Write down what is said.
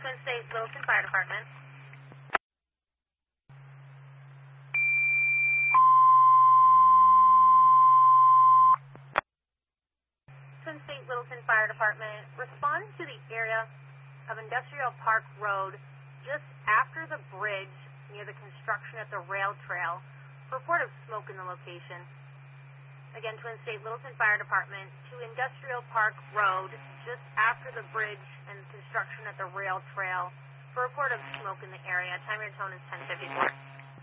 Twin State Littleton Fire Department. Twin State Littleton Fire Department, respond to the area of Industrial Park Road just after the bridge near the construction at the rail trail for report of smoke in the location. Again, Twin State Littleton Fire Department to Industrial Park Road just after the bridge and construction at the rail trail for report of smoke in the area. Time your tone is 10:54.